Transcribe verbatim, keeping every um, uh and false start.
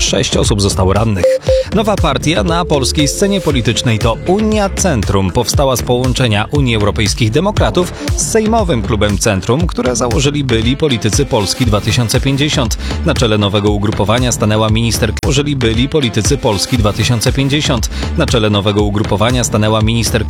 Sześć osób zostało rannych. Nowa partia na polskiej scenie politycznej to Unia Centrum. Powstała z połączenia Unii Europejskich Demokratów z Sejmowym Klubem Centrum, które założyli byli politycy Polski dwa tysiące pięćdziesiąt. Na czele nowego ugrupowania stanęła minister... Założyli byli politycy Polski dwa tysiące pięćdziesiąt. Na czele nowego ugrupowania stanęła minister